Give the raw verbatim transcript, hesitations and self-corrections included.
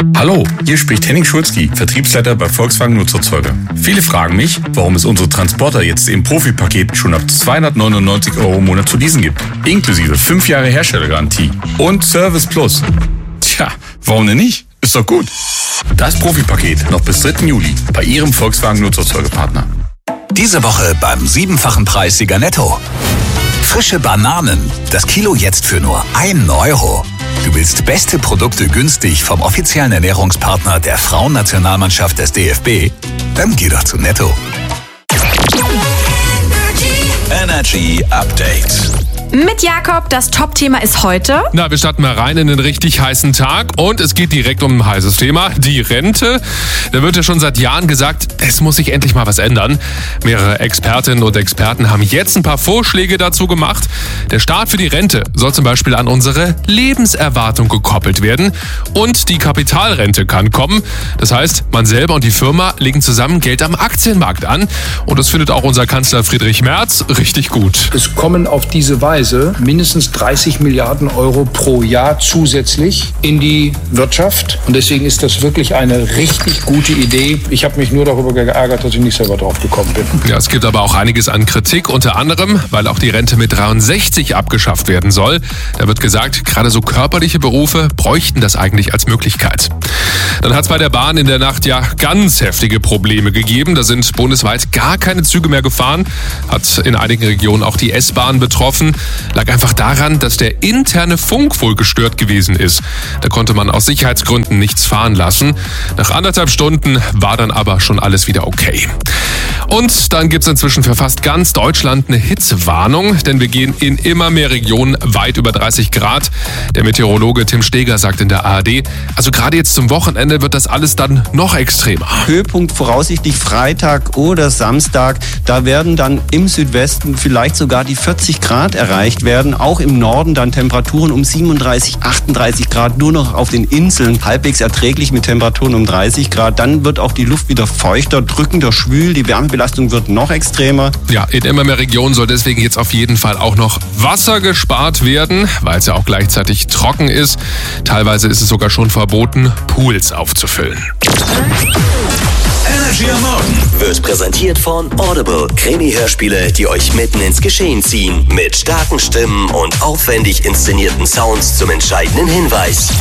Hallo, hier spricht Henning Schulzki, Vertriebsleiter bei Volkswagen Nutzerzeuger. Viele fragen mich, warum es unsere Transporter jetzt im Profi-Paket schon ab zweihundertneunundneunzig Euro im Monat zu leasen gibt. Inklusive fünf Jahre Herstellergarantie und Service Plus. Tja, warum denn nicht? Ist doch gut. Das Profi-Paket noch bis dritten Juli bei Ihrem Volkswagen Nutzerzeugerpartner. Diese Woche beim siebenfachen Preissieger Netto. Frische Bananen. Das Kilo jetzt für nur ein Euro. Du willst beste Produkte günstig vom offiziellen Ernährungspartner der Frauennationalmannschaft des D F B? Dann geh doch zu Netto. Energy Update. Mit Jakob, das Top-Thema ist heute. Na, wir starten mal rein in den richtig heißen Tag und es geht direkt um ein heißes Thema, die Rente. Da wird ja schon seit Jahren gesagt, es muss sich endlich mal was ändern. Mehrere Expertinnen und Experten haben jetzt ein paar Vorschläge dazu gemacht. Der Start für die Rente soll zum Beispiel an unsere Lebenserwartung gekoppelt werden und die Kapitalrente kann kommen. Das heißt, man selber und die Firma legen zusammen Geld am Aktienmarkt an und das findet auch unser Kanzler Friedrich Merz richtig gut. Es kommen auf diese Weise mindestens dreißig Milliarden Euro pro Jahr zusätzlich in die Wirtschaft. Und deswegen ist das wirklich eine richtig gute Idee. Ich habe mich nur darüber geärgert, dass ich nicht selber drauf gekommen bin. Ja, es gibt aber auch einiges an Kritik, unter anderem, weil auch die Rente mit dreiundsechzig abgeschafft werden soll. Da wird gesagt, gerade so körperliche Berufe bräuchten das eigentlich als Möglichkeit. Dann hat es bei der Bahn in der Nacht ja ganz heftige Probleme gegeben. Da sind bundesweit gar keine Züge mehr gefahren. Hat in einigen Regionen auch die S-Bahn betroffen. Lag einfach daran, dass der interne Funk wohl gestört gewesen ist. Da konnte man aus Sicherheitsgründen nichts fahren lassen. Nach anderthalb Stunden war dann aber schon alles wieder okay. Und dann gibt es inzwischen für fast ganz Deutschland eine Hitzewarnung, denn wir gehen in immer mehr Regionen weit über dreißig Grad. Der Meteorologe Tim Steger sagt in der A R D, also gerade jetzt zum Wochenende wird das alles dann noch extremer. Höhepunkt voraussichtlich Freitag oder Samstag. Da werden dann im Südwesten vielleicht sogar die vierzig Grad erreicht werden. Auch im Norden dann Temperaturen um siebenunddreißig, achtunddreißig Grad, nur noch auf den Inseln halbwegs erträglich mit Temperaturen um dreißig Grad. Dann wird auch die Luft wieder feuchter, drückender, schwül. Die Wärmebelastung wird noch extremer. Ja, in immer mehr Regionen soll deswegen jetzt auf jeden Fall auch noch Wasser gespart werden, weil es ja auch gleichzeitig trocken ist. Teilweise ist es sogar schon verboten, Pools aufzufüllen. Energy am Morgen Wird präsentiert von Audible. Krimi-Hörspiele, die euch mitten ins Geschehen ziehen. Mit starken Stimmen und aufwendig inszenierten Sounds zum entscheidenden Hinweis.